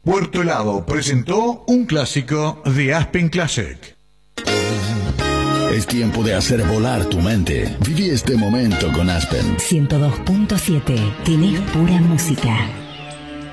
Puerto Helado presentó un clásico de Aspen Classic. Es tiempo de hacer volar tu mente. Viví este momento con Aspen. 102.7. Tenés pura música.